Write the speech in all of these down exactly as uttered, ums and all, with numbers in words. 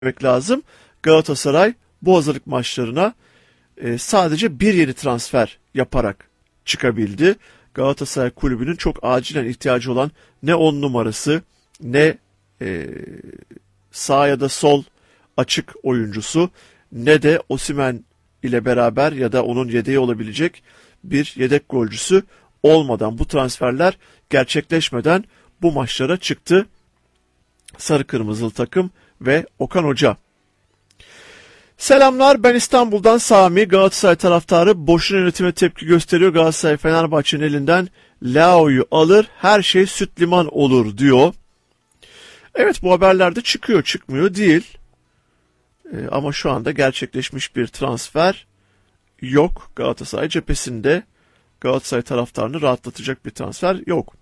etmek lazım. Galatasaray bu hazırlık maçlarına e, sadece bir yeni transfer yaparak çıkabildi. Galatasaray kulübünün çok acilen ihtiyacı olan ne on numarası ne e, sağ ya da sol açık oyuncusu ne de Osimhen ile beraber ya da onun yedeği olabilecek bir yedek golcüsü olmadan, bu transferler gerçekleşmeden bu maçlara çıktı sarı kırmızılı takım ve Okan Hoca. Selamlar, ben İstanbul'dan Sami. Galatasaray taraftarı boşuna yönetime tepki gösteriyor. Galatasaray Fenerbahçe'nin elinden Leao'yu alır, her şey süt liman olur diyor. Evet, bu haberlerde çıkıyor, çıkmıyor değil. Ee, ama şu anda gerçekleşmiş bir transfer yok. Galatasaray cephesinde Galatasaray taraftarını rahatlatacak bir transfer yok.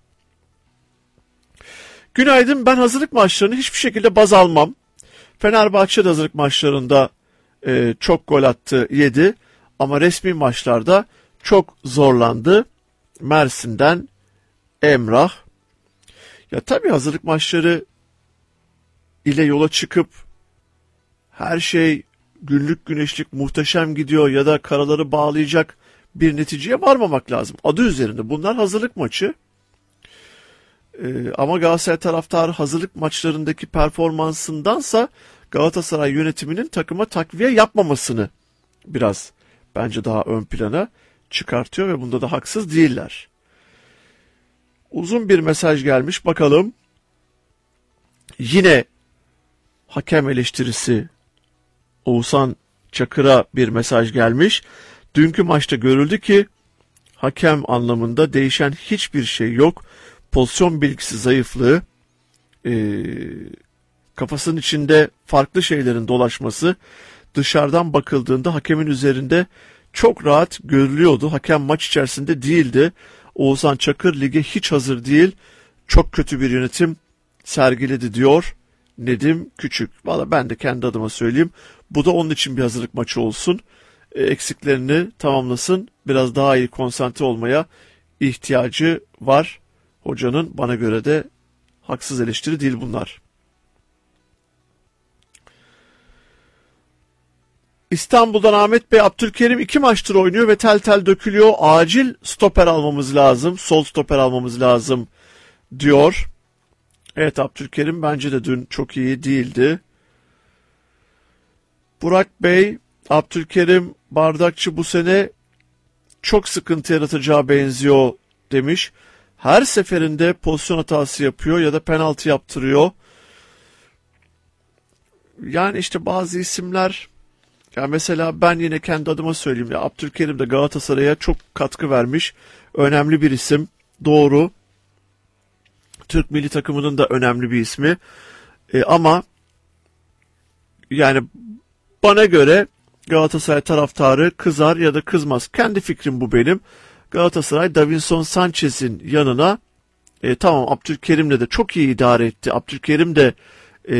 Günaydın, ben hazırlık maçlarını hiçbir şekilde baz almam. Fenerbahçe de hazırlık maçlarında e, çok gol attı, yedi. Ama resmi maçlarda çok zorlandı. Mersin'den Emrah. Ya tabii hazırlık maçları ile yola çıkıp her şey günlük güneşlik muhteşem gidiyor ya da karaları bağlayacak bir neticeye varmamak lazım. Adı üzerinde bunlar hazırlık maçı. Ee, ama Galatasaray taraftarı hazırlık maçlarındaki performansındansa Galatasaray yönetiminin takıma takviye yapmamasını biraz bence daha ön plana çıkartıyor ve bunda da haksız değiller. Uzun bir mesaj gelmiş, bakalım. Yine hakem eleştirisi, Oğuzhan Çakır'a bir mesaj gelmiş. Dünkü maçta görüldü ki hakem anlamında değişen hiçbir şey yok. Pozisyon bilgisi zayıflığı, e, kafasının içinde farklı şeylerin dolaşması dışarıdan bakıldığında hakemin üzerinde çok rahat görülüyordu. Hakem maç içerisinde değildi. Oğuzhan Çakır lige hiç hazır değil. Çok kötü bir yönetim sergiledi diyor Nedim Küçük. Valla ben de kendi adıma söyleyeyim. Bu da onun için bir hazırlık maçı olsun. E, eksiklerini tamamlasın. Biraz daha iyi konsantre olmaya ihtiyacı var. Hocanın, bana göre de haksız eleştiri değil bunlar. İstanbul'dan Ahmet Bey, Abdülkerim iki maçtır oynuyor ve tel tel dökülüyor. Acil stoper almamız lazım. Sol stoper almamız lazım diyor. Evet, Abdülkerim bence de dün çok iyi değildi. Burak Bey, Abdülkerim Bardakçı bu sene çok sıkıntı yaratacağı benziyor demiş. Her seferinde pozisyon hatası yapıyor ya da penaltı yaptırıyor. Yani işte bazı isimler, ya mesela ben yine kendi adıma söyleyeyim, ya Abdülkerim de Galatasaray'a çok katkı vermiş. Önemli bir isim. Doğru. Türk milli takımının da önemli bir ismi. E, ama yani bana göre Galatasaray taraftarı kızar ya da kızmaz. Kendi fikrim bu benim. Galatasaray Davinson Sanchez'in yanına e, tamam Abdülkerim'le de çok iyi idare etti. Abdülkerim de e,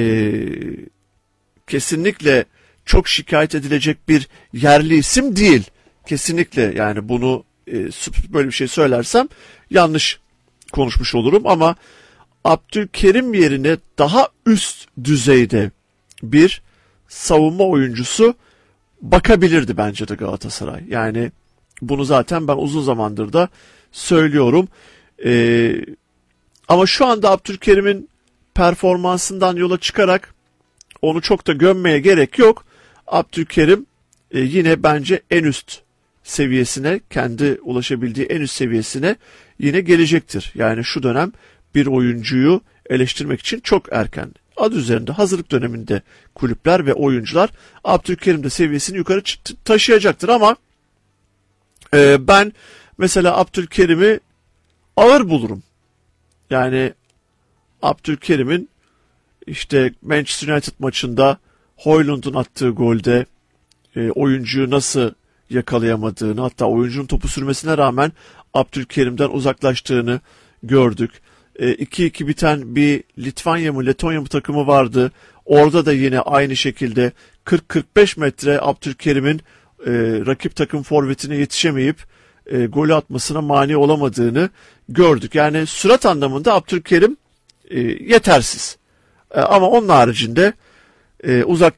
kesinlikle çok şikayet edilecek bir yerli isim değil. Kesinlikle, yani bunu e, böyle bir şey söylersem yanlış konuşmuş olurum ama Abdülkerim yerine daha üst düzeyde bir savunma oyuncusu bakabilirdi bence de Galatasaray. Yani bunu zaten ben uzun zamandır da söylüyorum. Ee, ama şu anda Abdülkerim'in performansından yola çıkarak onu çok da gömmeye gerek yok. Abdülkerim e, yine bence en üst seviyesine, kendi ulaşabildiği en üst seviyesine yine gelecektir. Yani şu dönem bir oyuncuyu eleştirmek için çok erken. Adı üzerinde hazırlık döneminde kulüpler ve oyuncular Abdülkerim de seviyesini yukarı taşıyacaktır ama e, ben mesela Abdülkerim'i ağır bulurum. Yani Abdülkerim'in işte Manchester United maçında Højlund'un attığı golde e, oyuncuyu nasıl yakalayamadığını, hatta oyuncunun topu sürmesine rağmen Abdülkerim'den uzaklaştığını gördük. iki iki biten bir Litvanya mı Letonya mı takımı vardı. Orada da yine aynı şekilde kırk kırk beş metre Abdülkerim'in e, rakip takım forvetine yetişemeyip e, golü atmasına mani olamadığını gördük. Yani sürat anlamında Abdülkerim e, yetersiz. E, ama onun haricinde e, uzak